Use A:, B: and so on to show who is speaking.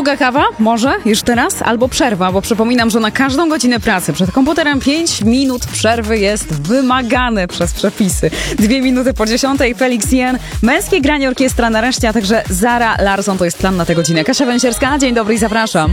A: Druga kawa? Może? Już teraz? Albo przerwa, bo przypominam, że na każdą godzinę pracy przed komputerem 5 minut przerwy jest wymagane przez przepisy. 2 minuty po 10. Felix Jen, męskie granie orkiestra nareszcie, a także Zara Larsson. To jest plan na tę godzinę. Kasia Węsierska, dzień dobry i zapraszam.